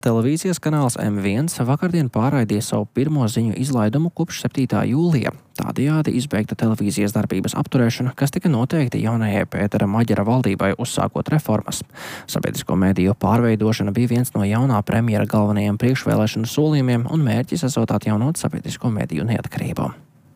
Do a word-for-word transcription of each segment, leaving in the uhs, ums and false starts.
Televīzijas kanāls M viens vakardien pārraidīja savu pirmo ziņu izlaidumu kopš septītā jūlija. Tādējādi izbeigta televīzijas darbības apturēšana, kas tika noteikta jaunajai Pētera Maģera valdībai uzsākot reformas. Sabiedrisko mediju pārveidošana bija viens no jaunā premjera galvenajiem priekšvēlēšanu solījumiem un mērķis esot atjaunot sabiedrisko mediju neatkarību.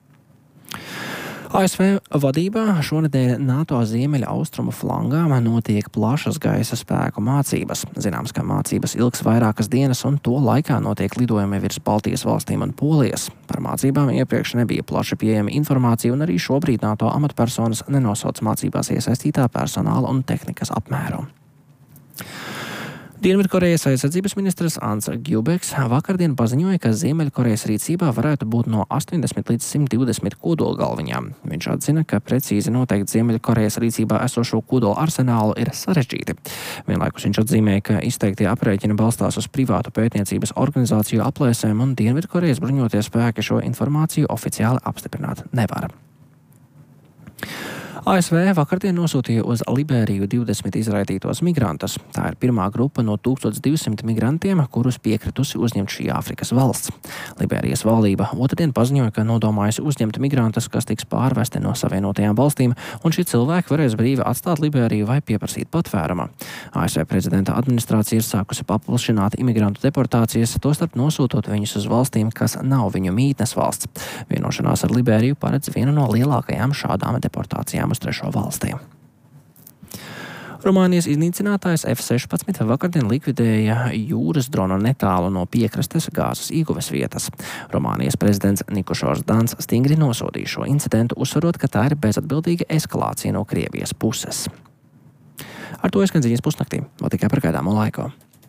A S V vadībā šonedēļ NATO ziemeļa austrumu flangā notiek plašas gaisa spēku mācības. Zināms, ka mācības ilgs vairākas dienas un to laikā notiek lidojumi virs Baltijas valstīm un Polijas. Par mācībām iepriekš nebija plaši pieejama informācija un arī šobrīd NATO amatpersonas nenosauc mācībās iesaistītā personāla un tehnikas apmēru. Dienvidkorejas aizsardzības ministrs Ants Gjubeks vakardien paziņoja, ka Ziemeļkorejas rīcībā varētu būt no astoņdesmit līdz simt divdesmit kodolgalviņām. Viņš atzina, ka precīzi noteikt Ziemeļkorejas rīcībā esošo kodola arsenālu ir sarežģīti. Vienlaikus viņš atzīmēja, ka izteiktie aprēķini balstās uz privātu pētniecības organizāciju aplēsēm un Dienvidkorejas bruņotie spēki šo informāciju oficiāli apstiprināt nevar. A S V vakardien nosūtīja uz Liberiju divdesmit izraidītos migrantus. Tā ir pirmā grupa no tūkstoš divsimt migrantiem, kurus piekritusi uzņemt šī Āfrikas valsts. Liberijas valdība otrdien paziņoja, ka nodomājusi uzņemt migrantus, kas tiks pārvesti no Savienotajām valstīm, un šie cilvēki varēs brīvi atstāt Liberiju vai pieprasīt patvērumu. A S V prezidenta administrācija ir sākusi paplašināt imigrantu deportācijas, tostarp nosūtot viņus uz valstīm, kas nav viņu mītnes valsts. Vienošanās ar Liberiju paredz vienu no lielākajām šādām deportācijām uz trešo valstīm. Rumānijas iznīcinātājs F sešpadsmit vakardien likvidēja jūras dronu netālu no piekrastes gāzes ieguves vietas. Rumānijas prezidents Nikošors Dans stingri nosodīja šo incidentu, uzsverot, ka tā ir bezatbildīga eskalācija no Krievijas puses. Ar to izskan ziņas pusnaktī, vēl tikai par gaidāmo laiku.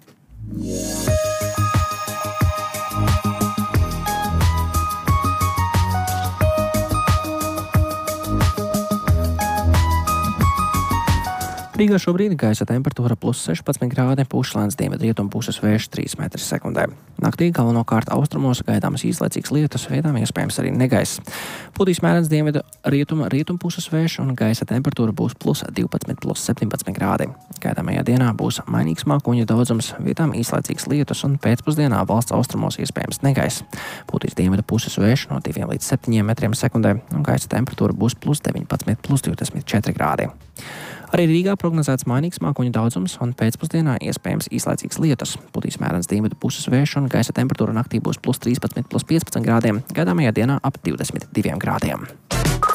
Rīgā šobrīd gaisa temperatūra plus sešpadsmit grādi, pūš lēns dienvidrietumu puses vējš trīs metri sekundē. Naktī galvenokārt austrumos gaidāms īslaicīgs lietus, vietām iespējams arī negaiss. Pūtīs mērens dienvidu rietumu rietumu puses vējš un gaisa temperatūra būs plus divpadsmit, plus septiņpadsmit grādi. Gaidāmajā dienā būs mainīgs mākoņu daudzums, vietām īslaicīgs lietus un pēcpusdienā valsts austrumos iespējams negaiss. Pūtīs dienvidu puses vējš no diviem līdz septiņiem metriem sekundē un gaisa temperatūra būs plus deviņpadsmit, plus divdesmit četri grādi. Arī Rīgā prognozēts mainīgs mākoņu daudzums un pēcpusdienā iespējams īslaicīgs lietus. Pūtīs mērens dienvidu puses vējš un gaisa temperatūra naktī būs plus trīspadsmit, plus piecpadsmit grādiem, gaidāmajā dienā ap divdesmit diviem grādiem.